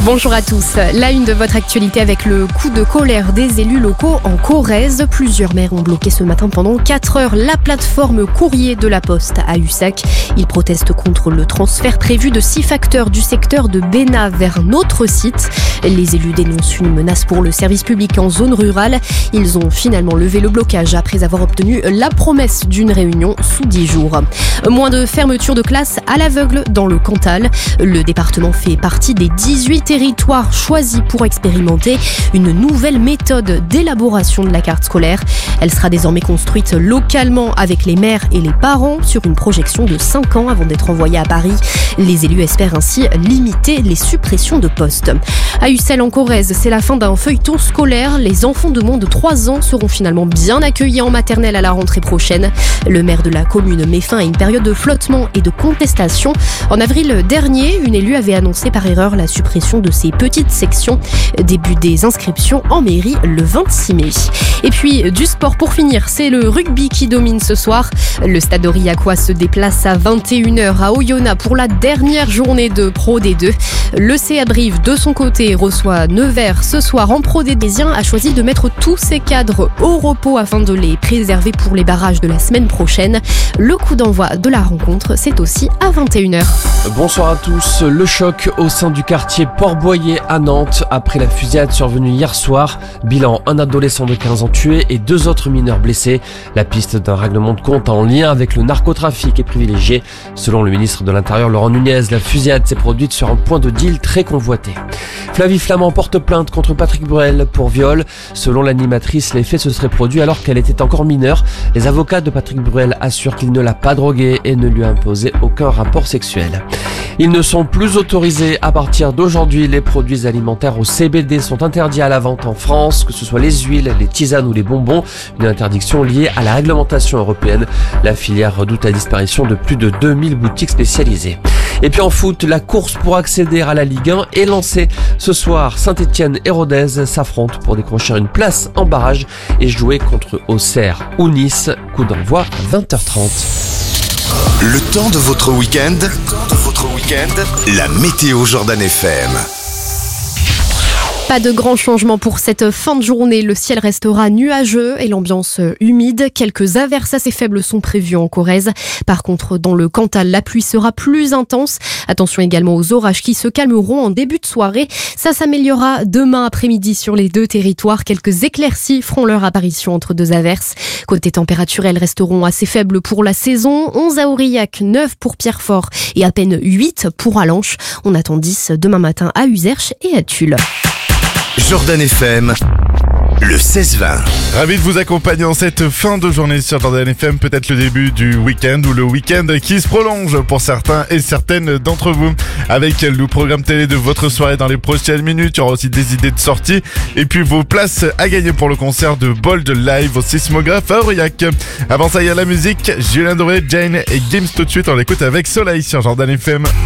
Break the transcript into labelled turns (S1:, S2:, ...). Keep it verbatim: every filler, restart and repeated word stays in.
S1: Bonjour à tous. La une de votre actualité avec le coup de colère des élus locaux en Corrèze. Plusieurs maires ont bloqué ce matin pendant quatre heures la plateforme courrier de la Poste à Ussac. Ils protestent contre le transfert prévu de six facteurs du secteur de Béna vers un autre site. Les élus dénoncent une menace pour le service public en zone rurale. Ils ont finalement levé le blocage après avoir obtenu la promesse d'une réunion sous dix jours. Moins de fermeture de classes à l'aveugle dans le Cantal. Le département fait partie des dix-huit territoires choisis pour expérimenter une nouvelle méthode d'élaboration de la carte scolaire. Elle sera désormais construite localement avec les maires et les parents sur une projection de cinq ans avant d'être envoyée à Paris. Les élus espèrent ainsi limiter les suppressions de postes. À Ussel en Corrèze, c'est la fin d'un feuilleton scolaire. Les enfants de moins de trois ans seront finalement bien accueillis en maternelle à la rentrée prochaine. Le maire de la commune met fin à une période de flottement et de contestation. En avril dernier, une élue avait annoncé par erreur la suppression de ces petites sections. Début des inscriptions en mairie le vingt-six mai. Et puis du sport pour finir, c'est le rugby qui domine ce soir. Le Stade Aurillacois se déplace à vingt et une heures à Oyonnax pour la dernière journée de Pro D deux. Le C A Brive, de son côté, reçoit Nevers ce soir en Pro D deux. A choisi de mettre tous ses cadres au repos afin de les préserver pour les barrages de la semaine prochaine. Le coup d'envoi de la rencontre, c'est aussi à vingt et une heures.
S2: Bonsoir à tous. Le choc au sein du quartier Port-Boyer à Nantes après la fusillade survenue hier soir. Bilan, un adolescent de quinze ans tué et deux autres mineurs blessés. La piste d'un règlement de compte en lien avec le narcotrafic est privilégiée. Selon le ministre de l'Intérieur Laurent Nunez, la fusillade s'est produite sur un point de deal très convoité. Flavie Flament porte plainte contre Patrick Bruel pour viol. Selon l'animatrice, les faits se seraient produits alors qu'elle était encore mineure. Les avocats de Patrick Bruel assurent qu'il ne l'a pas droguée et ne lui a imposé aucun rapport sexuel. Ils ne sont plus autorisés à partir d'aujourd'hui. Les produits alimentaires au C B D sont interdits à la vente en France, que ce soit les huiles, les tisanes ou les bonbons. Une interdiction liée à la réglementation européenne. La filière redoute la disparition de plus de deux mille boutiques spécialisées. Et puis en foot, la course pour accéder à la Ligue un est lancée. Ce soir, Saint-Etienne et Rodez s'affrontent pour décrocher une place en barrage et jouer contre Auxerre ou Nice. Coup d'envoi à vingt heures trente.
S3: Le temps de votre week-end, le temps de votre week-end, la météo Jordan F M.
S1: Pas de grands changements pour cette fin de journée. Le ciel restera nuageux et l'ambiance humide. Quelques averses assez faibles sont prévues en Corrèze. Par contre, dans le Cantal, la pluie sera plus intense. Attention également aux orages qui se calmeront en début de soirée. Ça s'améliorera demain après-midi sur les deux territoires. Quelques éclaircies feront leur apparition entre deux averses. Côté température, elles resteront assez faibles pour la saison. onze à Aurillac, neuf pour Pierrefort et à peine huit pour Allanche. On attend dix demain matin à Uzerche et à Tulle.
S3: Jordan F M, le seize vingt.
S4: Ravi de vous accompagner en cette fin de journée sur Jordan F M, peut-être le début du week-end ou le week-end qui se prolonge pour certains et certaines d'entre vous. Avec le programme télé de votre soirée dans les prochaines minutes, il y aura aussi des idées de sortie et puis vos places à gagner pour le concert de Bold live au Sismographe à Aurillac. Avant ça, il y a la musique, Julien Doré, Jane et Gims tout de suite, on l'écoute avec Soleil sur Jordan F M.